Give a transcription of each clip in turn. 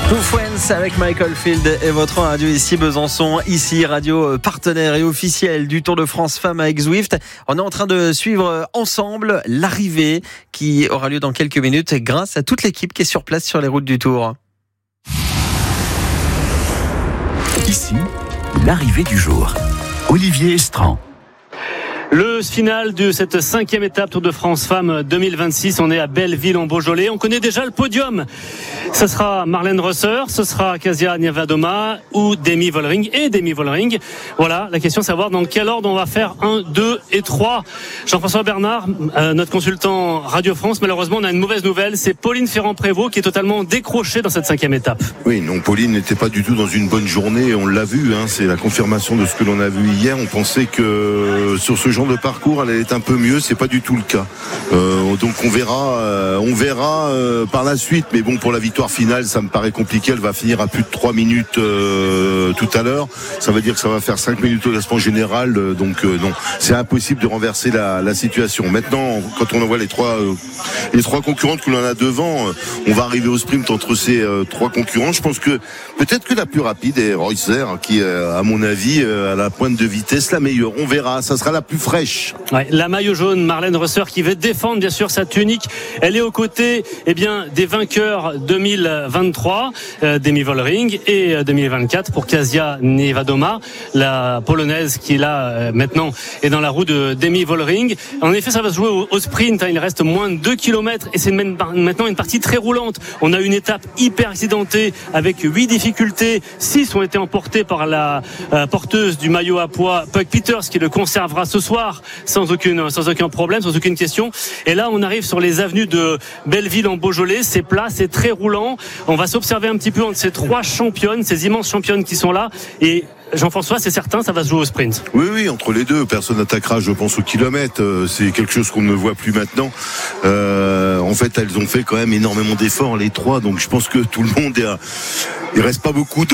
Two Friends avec Michael Field et votre radio ici Besançon, ici radio partenaire et officiel du Tour de France Femmes avec Zwift. On est en train de suivre ensemble l'arrivée qui aura lieu dans quelques minutes grâce à toute l'équipe qui est sur place sur les routes du Tour. Ici, l'arrivée du jour. Olivier Estran. Le final de cette 5e étape Tour de France Femmes 2026. On est à Belleville en Beaujolais. On connaît déjà le podium. Ce sera Marlène Rosser, ce sera Kasia Niewiadoma ou Demi Vollering et Demi Vollering. Voilà, la question, savoir dans quel ordre on va faire 1, 2 et 3. Jean-François Bernard, notre consultant Radio France, malheureusement, on a une mauvaise nouvelle. C'est Pauline Ferrand-Prévot qui est totalement décrochée dans cette 5e étape. Oui, non, Pauline n'était pas du tout dans une bonne journée. On l'a vu, c'est la confirmation de ce que l'on a vu hier. On pensait que sur ce genre de parcours, elle est un peu mieux. C'est pas du tout le cas. Donc on verra par la suite. Mais bon, pour la victoire finale, ça me paraît compliqué. Elle va finir à plus de 3 minutes tout à l'heure. Ça veut dire que ça va faire 5 minutes au classement général. Donc non, c'est impossible de renverser la situation. Maintenant, quand on envoie les trois concurrentes que l'on a devant, on va arriver au sprint entre ces 3 concurrents. Je pense que peut-être que la plus rapide est Reusser, qui à mon avis à la pointe de vitesse la meilleure. On verra. Ça sera la plus fraîche. Ouais, la maillot jaune, Marlène Rosser, qui veut défendre bien sûr sa tunique. Elle est aux côtés des vainqueurs 2023, Demi Vollering, et 2024 pour Kasia Niewiadoma, la polonaise qui là maintenant est dans la roue de Demi Vollering. En effet, ça va se jouer au sprint. Il reste moins de 2 km et c'est maintenant une partie très roulante. On a une étape hyper accidentée avec 8 difficultés. 6 ont été emportées par la porteuse du maillot à pois, Puck Peters, qui le conservera ce soir sans aucun problème, sans aucune question. Et là, on arrive sur les avenues de Belleville en Beaujolais. C'est plat, c'est très roulant. On va s'observer un petit peu entre ces 3 championnes, ces immenses championnes qui sont là. Et Jean-François, c'est certain, ça va se jouer au sprint. Oui, entre les deux, personne n'attaquera, je pense, au kilomètre. C'est quelque chose qu'on ne voit plus maintenant. En fait, elles ont fait quand même énormément d'efforts, les 3. Donc, je pense que tout le monde il reste pas beaucoup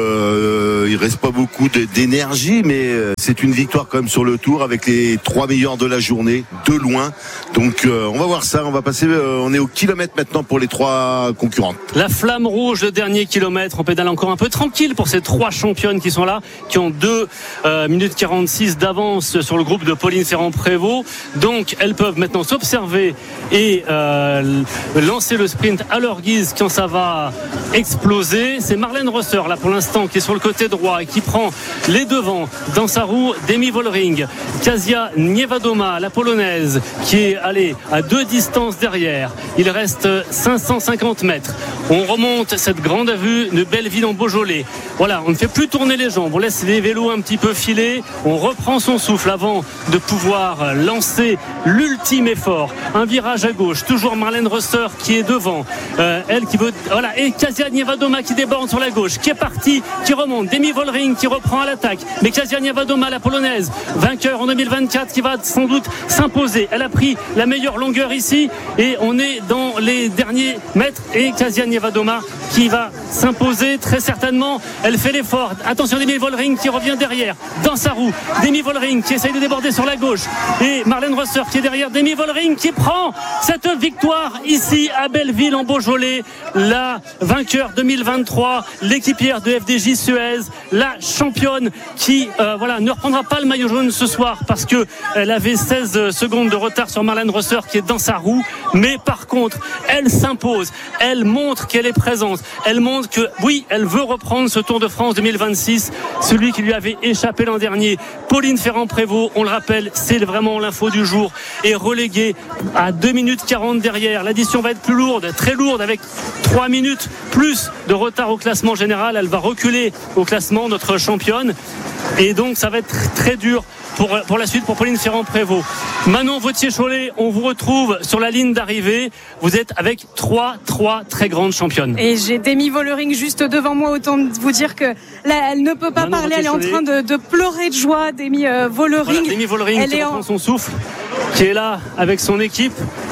d'énergie, mais c'est une victoire quand même sur le Tour avec les 3 meilleurs de la journée, de loin. Donc, on va voir ça. On va passer. On est au kilomètre maintenant pour les 3 concurrentes. La flamme rouge, le dernier kilomètre. On pédale encore un peu tranquille pour ces 3 championnes qui sont là, qui ont 2 minutes 46 d'avance sur le groupe de Pauline Ferrand-Prévot. Donc elles peuvent maintenant s'observer et lancer le sprint à leur guise quand ça va exploser. C'est Marlène Rosser là pour l'instant qui est sur le côté droit et qui prend les devants dans sa roue. Demi Vollering, Kasia Niewiadoma, la polonaise, qui est allée à 2 distances derrière. Il reste 550 mètres. On remonte cette grande avenue de Belleville en Beaujolais. Voilà, on ne fait plus tourner les jambes, on laisse les vélos un petit peu filer, on reprend son souffle avant de pouvoir lancer l'ultime effort. Un virage à gauche, toujours Marlène Rosser qui est devant, elle qui veut, voilà, et Kasia Niewiadoma qui déborde sur la gauche, qui est partie, qui remonte, Demi Vollering qui reprend à l'attaque, mais Kasia Niewiadoma, la polonaise, vainqueur en 2024, qui va sans doute s'imposer. Elle a pris la meilleure longueur ici et on est dans les derniers mètres et Kasia Niewiadoma qui va s'imposer très certainement. Elle fait l'effort. Attention, Demi Vollering qui revient derrière dans sa roue. Demi Vollering qui essaye de déborder sur la gauche et Marlène Rosser qui est derrière. Demi Vollering qui prend cette victoire ici à Belleville en Beaujolais. La vainqueur 2023, l'équipière de FDJ Suez, la championne qui ne reprendra pas le maillot jaune ce soir parce que elle avait 16 secondes de retard sur Marlène Rosser qui est dans sa roue. Mais par contre, elle s'impose. Elle montre qu'elle est présente. Elle montre que oui, elle veut reprendre ce Tour de France 2026, celui qui lui avait échappé l'an dernier. Pauline Ferrand-Prévot, on le rappelle, c'est vraiment l'info du jour, est reléguée à 2 minutes 40 derrière. L'addition va être plus lourde, très lourde, avec 3 minutes plus de retard au classement général. Elle va reculer au classement, notre championne, et donc ça va être très dur pour la suite pour Pauline Ferrand-Prévot. Manon Vautier-Cholet, on vous retrouve sur la ligne d'arrivée. Vous êtes avec 3 très grandes championnes. Et j'ai Demi Vollering juste devant moi. Autant vous dire que là, elle ne peut pas parler. Elle est en train de pleurer de joie. Demi Vollering. Voilà, Demi Vollering qui reprend son souffle, qui est là avec son équipe.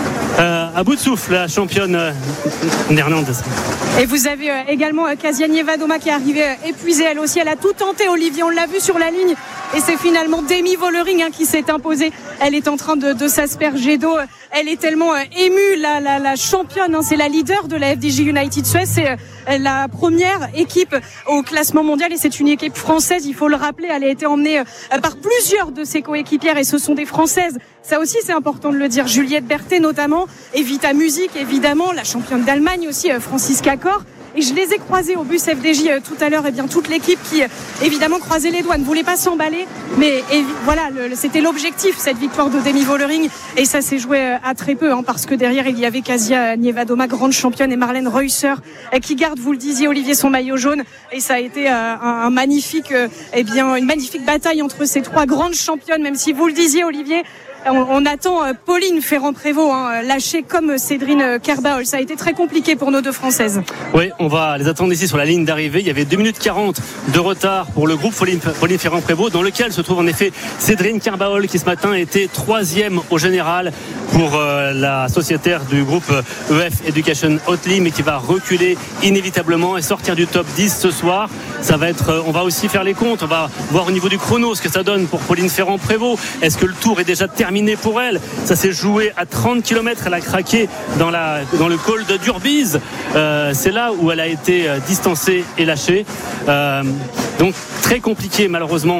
À bout de souffle, la championne néerlandaise. Et vous avez également Kasia Niewiadoma qui est arrivée épuisée elle aussi. Elle a tout tenté, Olivier, on l'a vu sur la ligne et c'est finalement Demi Vollering qui s'est imposée. Elle est en train de s'asperger d'eau. Elle est tellement émue, la championne, c'est la leader de la FDJ United Suez, c'est la première équipe au classement mondial et c'est une équipe française, il faut le rappeler, elle a été emmenée par plusieurs de ses coéquipières et ce sont des Françaises. Ça aussi c'est important de le dire, Juliette Berthet notamment, Evita Music évidemment, la championne d'Allemagne aussi, Franziska Kor. Et je les ai croisés au bus FDJ tout à l'heure, et bien toute l'équipe qui évidemment croisait les doigts, ne voulait pas s'emballer, mais voilà, c'était l'objectif, cette victoire de Demi Vollering, et ça s'est joué à très peu, parce que derrière il y avait Kasia Nievadoma, grande championne, et Marlène Reusser qui garde, vous le disiez Olivier, son maillot jaune, et ça a été une magnifique bataille entre ces trois grandes championnes, même si vous le disiez Olivier, on attend Pauline Ferrand-Prévot lâcher comme Cédrine Kerbaol. Ça a été très compliqué pour nos deux Françaises. Oui, on va les attendre ici sur la ligne d'arrivée. Il y avait 2 minutes 40 de retard pour le groupe Pauline Ferrand-Prévot, dans lequel se trouve en effet Cédrine Kerbaol, qui ce matin était 3e au général pour la sociétaire du groupe EF Education Hotly, mais qui va reculer inévitablement et sortir du top 10 ce soir. Ça va être, on va aussi faire les comptes, on va voir au niveau du chrono ce que ça donne pour Pauline Ferrand-Prévot. Est-ce que le tour est déjà terminé pour elle? Ça s'est joué à 30 km, elle a craqué dans le col de Durbiz. C'est là où elle a été distancée et lâchée. Donc très compliqué malheureusement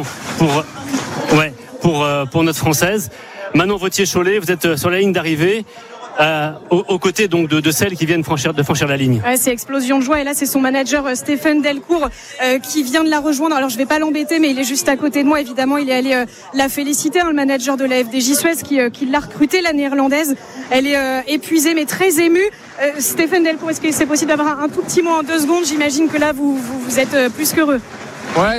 pour notre Française. Manon Vautier-Cholet, vous êtes sur la ligne d'arrivée. Aux côtés donc de celles qui viennent franchir la ligne. Ouais, c'est explosion de joie et là c'est son manager Stéphane Delcourt qui vient de la rejoindre. Alors je vais pas l'embêter mais il est juste à côté de moi évidemment, il est allé la féliciter, le manager de la FDJ Suez qui l'a recrutée, la néerlandaise. Elle est épuisée mais très émue. Stéphane Delcourt, est-ce que c'est possible d'avoir un tout petit mot en 2 secondes? J'imagine que là vous êtes plus qu'heureux. Ouais,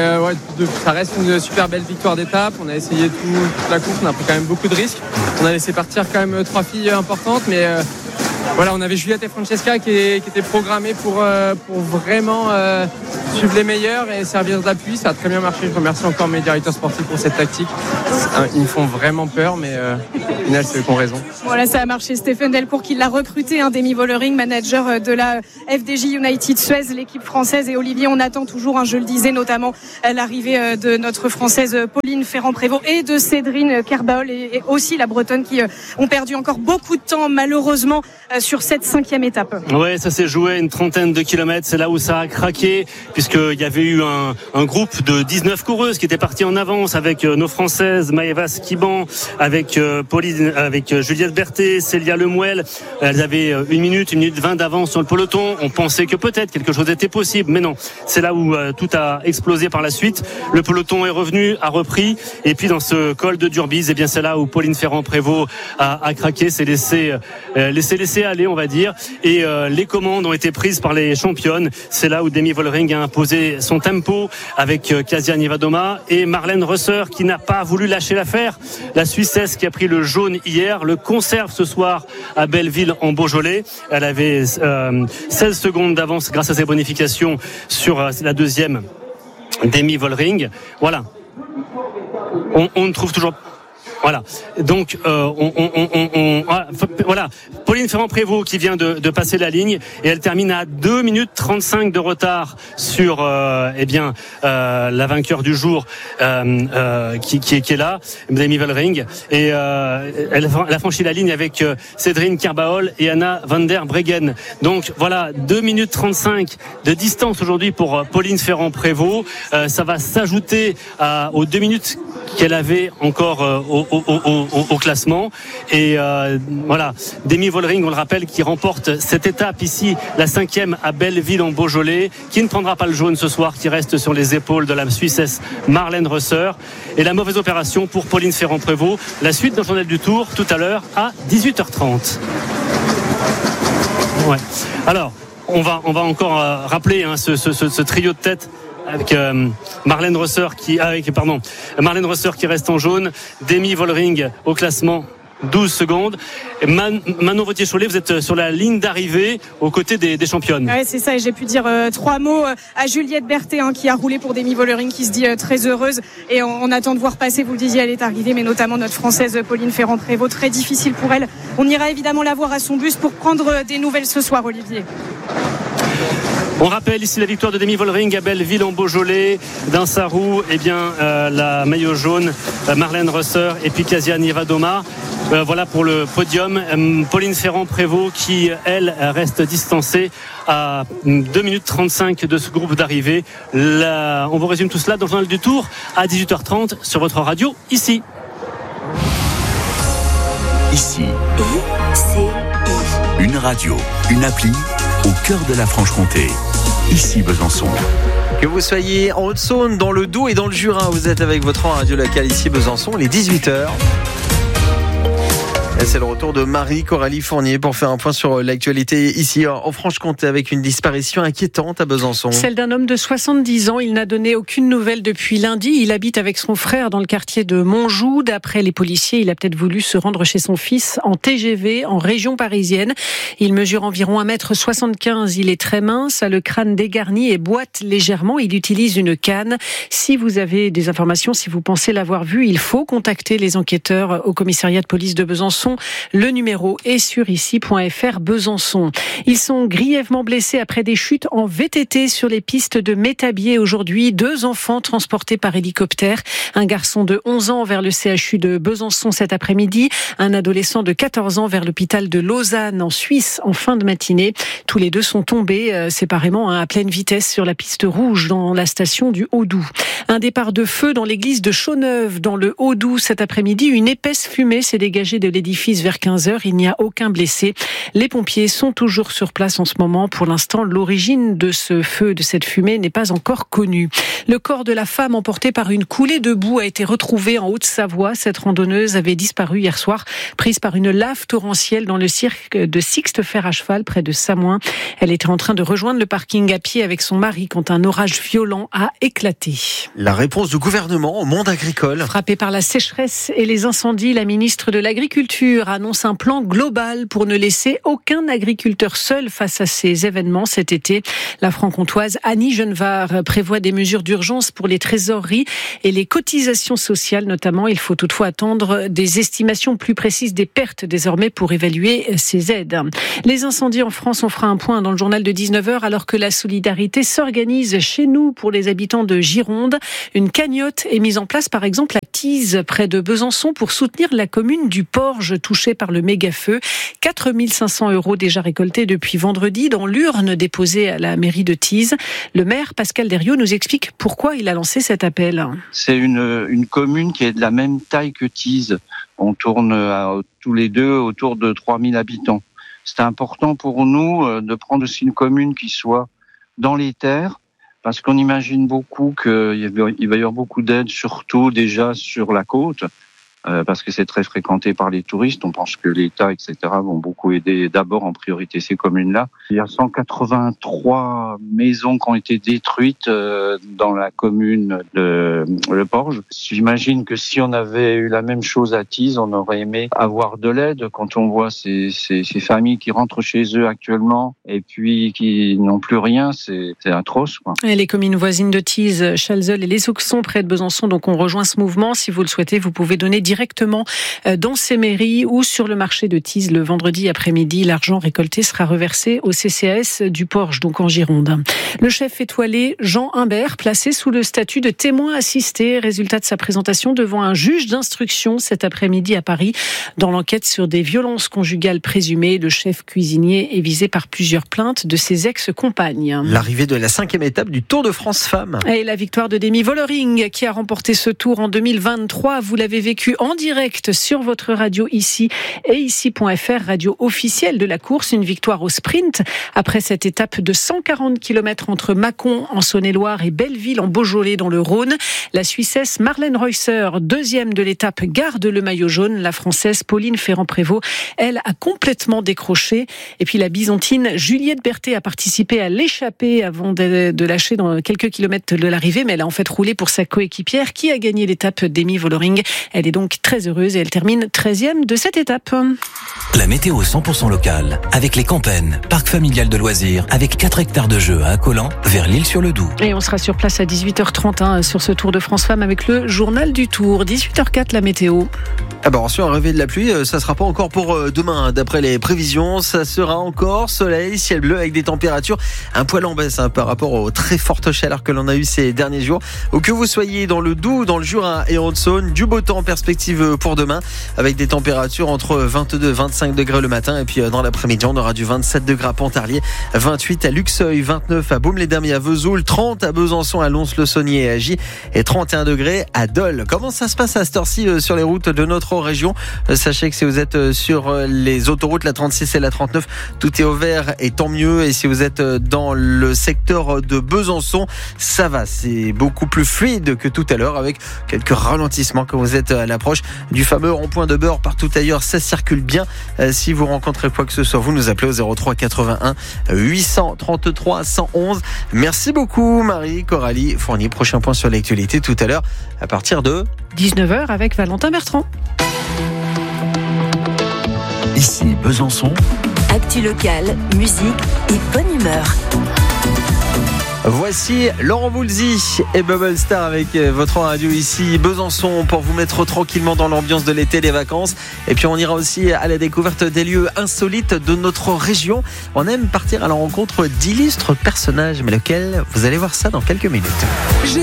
ça reste une super belle victoire d'étape. On a essayé toute la course, on a pris quand même beaucoup de risques. On a laissé partir quand même 3 filles importantes, mais on avait Juliette et Francesca qui étaient programmées pour vraiment suivre les meilleurs et servir d'appui. Ça a très bien marché. Je remercie encore mes directeurs sportifs pour cette tactique. Ils me font vraiment peur, mais au final, c'est eux qui ont raison. Voilà, ça a marché. Stéphane Delcourt qui l'a recruté, Demi Vollering, manager de la FDJ United Suez, l'équipe française. Et Olivier, on attend toujours, je le disais, notamment l'arrivée de notre Française Pauline Ferrand-Prévot et de Cédrine Kerbaol et aussi la Bretonne qui ont perdu encore beaucoup de temps, malheureusement, sur cette 5e étape. Ouais, ça s'est joué une 30aine de kilomètres. C'est là où ça a craqué, puisqu'il y avait eu un groupe de 19 coureuses qui étaient parties en avance avec nos Françaises, Maëva Skiban, avec Pauline, avec Juliette Berthet, Célia Lemouel. Elles avaient 1 minute 20 d'avance sur le peloton. On pensait que peut-être quelque chose était possible, mais non. C'est là où tout a explosé par la suite. Le peloton est revenu, a repris, et puis dans ce col de Durbiz, c'est là où Pauline Ferrand-Prévot a craqué, s'est laissé aller, on va dire, et les commandes ont été prises par les championnes. C'est là où Demi Vollering a imposé son tempo avec Kasia Nievadoma et Marlène Reusser qui n'a pas voulu lâcher l'affaire. La Suissesse qui a pris le jaune hier le conserve ce soir à Belleville en Beaujolais. Elle avait 16 secondes d'avance grâce à ses bonifications sur la deuxième Demi Vollering. Voilà. On ne trouve toujours. Voilà. Donc, voilà. Pauline Ferrand-Prévot qui vient de passer la ligne et elle termine à 2 minutes 35 de retard sur, la vainqueur du jour, qui est là, Demi Vollering. Et, elle a franchi la ligne avec Cédrine Kerbaol et Anna van der Breggen. Donc, voilà, 2 minutes 35 de distance aujourd'hui pour Pauline Ferrand-Prévot. Ça va s'ajouter aux 2 minutes qu'elle avait encore au classement. Et voilà, Demi Vollering, on le rappelle, qui remporte cette étape ici, la 5e à Belleville en Beaujolais, qui ne prendra pas le jaune ce soir, qui reste sur les épaules de la Suissesse Marlène Reusser. Et la mauvaise opération pour Pauline Ferrand-Prévot. La suite d'un journal du Tour tout à l'heure à 18h30. Ouais. Alors, on va encore rappeler ce trio de tête avec Marlène Reusser qui reste en jaune, Demi Vollering au classement 12 secondes. Manon Vautier-Cholet, vous êtes sur la ligne d'arrivée aux côtés des championnes. Ouais, c'est ça, et j'ai pu dire 3 mots à Juliette Berthet qui a roulé pour Demi Vollering, qui se dit très heureuse, et on attend de voir passer, vous le disiez, elle est arrivée, mais notamment notre Française Pauline Ferrand-Prévot, très difficile pour elle. On ira évidemment la voir à son bus pour prendre des nouvelles ce soir, Olivier. On rappelle ici la victoire de Demi Vollering à Belleville en Beaujolais, d'Insarou, la maillot jaune, Marlène Rösser et puis Kasia Niewiadoma. Voilà pour le podium. Pauline Ferrand-Prévot qui, elle, reste distancée à 2 minutes 35 de ce groupe d'arrivée. On vous résume tout cela dans le journal du Tour à 18h30 sur votre radio ici. Ici. Une radio, une appli au cœur de la Franche-Comté. Ici Besançon. Que vous soyez en Haute-Saône, dans le Doubs et dans le Jura, vous êtes avec votre radio locale ici Besançon, il est 18h. Et c'est le retour de Marie-Coralie Fournier pour faire un point sur l'actualité ici en Franche-Comté avec une disparition inquiétante à Besançon. Celle d'un homme de 70 ans. Il n'a donné aucune nouvelle depuis lundi. Il habite avec son frère dans le quartier de Montjoux. D'après les policiers, il a peut-être voulu se rendre chez son fils en TGV en région parisienne. Il mesure environ 1m75. Il est très mince, a le crâne dégarni et boite légèrement. Il utilise une canne. Si vous avez des informations, si vous pensez l'avoir vu, il faut contacter les enquêteurs au commissariat de police de Besançon. Le numéro est sur ici.fr Besançon. Ils sont grièvement blessés après des chutes en VTT sur les pistes de Métabier aujourd'hui. 2 enfants transportés par hélicoptère. Un garçon de 11 ans vers le CHU de Besançon cet après-midi. Un adolescent de 14 ans vers l'hôpital de Lausanne en Suisse en fin de matinée. Tous les 2 sont tombés séparément à pleine vitesse sur la piste rouge dans la station du Haut-Doubs. Un départ de feu dans l'église de Chaunneuve dans le Haut-Doubs cet après-midi. Une épaisse fumée s'est dégagée de l'édifice vers 15h. Il n'y a aucun blessé. Les pompiers sont toujours sur place en ce moment. Pour l'instant, l'origine de ce feu, de cette fumée, n'est pas encore connue. Le corps de la femme emporté par une coulée de boue a été retrouvé en Haute-Savoie. Cette randonneuse avait disparu hier soir, prise par une lave torrentielle dans le cirque de Sixte Fer à cheval près de Samoin. Elle était en train de rejoindre le parking à pied avec son mari quand un orage violent a éclaté. La réponse du gouvernement au monde agricole. Frappée par la sécheresse et les incendies, la ministre de l'Agriculture annonce un plan global pour ne laisser aucun agriculteur seul face à ces événements cet été. La franc-comtoise Annie Genevard prévoit des mesures d'urgence pour les trésoreries et les cotisations sociales notamment. Il faut toutefois attendre des estimations plus précises des pertes désormais pour évaluer ces aides. Les incendies en France, on fera un point dans le journal de 19h alors que la solidarité s'organise chez nous pour les habitants de Gironde. Une cagnotte est mise en place par exemple à Tise près de Besançon pour soutenir la commune du Porge touchée par le méga-feu. 4 500 € déjà récoltés depuis vendredi dans l'urne déposée à la mairie de Tise. Le maire Pascal Deriot nous explique pourquoi il a lancé cet appel. C'est une commune qui est de la même taille que Tise. On tourne tous les deux autour de 3000 habitants. C'est important pour nous de prendre aussi une commune qui soit dans les terres, parce qu'on imagine beaucoup qu'il va y avoir beaucoup d'aides, surtout déjà sur la côte. Parce que c'est très fréquenté par les touristes. On pense que l'État, etc., vont beaucoup aider d'abord en priorité ces communes-là. Il y a 183 maisons qui ont été détruites dans la commune de Le Porge. J'imagine que si on avait eu la même chose à Tise, on aurait aimé avoir de l'aide. Quand on voit ces familles qui rentrent chez eux actuellement et puis qui n'ont plus rien, c'est atroce, quoi. Et les communes voisines de Tise, Chalzeul et Les Auxons près de Besançon, donc on rejoint ce mouvement. Si vous le souhaitez, vous pouvez donner directement dans ces mairies ou sur le marché de Tise le vendredi après-midi. L'argent récolté sera reversé au CCAS du Porge, donc en Gironde. Le chef étoilé Jean Humbert, placé sous le statut de témoin assisté, résultat de sa présentation devant un juge d'instruction cet après-midi à Paris. Dans l'enquête sur des violences conjugales présumées, le chef cuisinier est visé par plusieurs plaintes de ses ex-compagnes. L'arrivée de la 5e étape du Tour de France Femmes. Et la victoire de Demi Vollering qui a remporté ce tour en 2023. Vous l'avez vécu en direct sur votre radio ici et ici.fr, radio officielle de la course. Une victoire au sprint après cette étape de 140 km entre Mâcon en Saône-et-Loire et Belleville en Beaujolais dans le Rhône. La Suissesse Marlène Rösser, deuxième de l'étape, garde le maillot jaune. La Française Pauline Ferrand-Prévot, elle, a complètement décroché. Et puis la Byzantine Juliette Berthet a participé à l'échappée avant de lâcher dans quelques kilomètres de l'arrivée, mais elle a en fait roulé pour sa coéquipière qui a gagné l'étape Demi Vollering. Elle est donc donc très heureuse et elle termine 13e de cette étape. La météo 100% locale avec les Campennes, parc familial de loisirs avec 4 hectares de jeux à Accolant vers l'Île-sur-le-Doubs. Et on sera sur place à 18h30 sur ce Tour de France Femmes avec le journal du Tour. 18h04 la météo. Attention, un réveil de la pluie, ça sera pas encore pour demain. D'après les prévisions, ça sera encore soleil, ciel bleu avec des températures un poil en baisse par rapport aux très fortes chaleurs que l'on a eues ces derniers jours. Ou que vous soyez dans le Doubs, dans le Jura et en Haute-Saône, du beau temps en perspective pour demain avec des températures entre 22 et 25 degrés le matin. Et puis dans l'après-midi, on aura du 27 degrés à Pontarlier, 28 à Luxeuil, 29 à Baume-les-Dames et à Vesoul, 30 à Besançon, à Lons-le-Saunier et à Gy et 31 degrés à Dole. Comment ça se passe à cette heure-ci sur les routes de notre région? Sachez que si vous êtes sur les autoroutes, la 36 et la 39, tout est au vert et tant mieux. Et si vous êtes dans le secteur de Besançon, ça va, c'est beaucoup plus fluide que tout à l'heure avec quelques ralentissements quand vous êtes à l'approche du fameux rond-point de Beurre. Partout ailleurs, ça circule bien. Si vous rencontrez quoi que ce soit, vous nous appelez au 03 81 833 111. Merci beaucoup Marie, Coralie Fournier. Prochain point sur l'actualité tout à l'heure à partir de 19h avec Valentin Bertrand. Ici Besançon. Actu locale, musique et bonne humeur. Voici Laurent Voulzy et Bubble Star avec votre radio ici Besançon pour vous mettre tranquillement dans l'ambiance de l'été, des vacances. Et puis on ira aussi à la découverte des lieux insolites de notre région. On aime partir à la rencontre d'illustres personnages, mais lequel? Vous allez voir ça dans quelques minutes.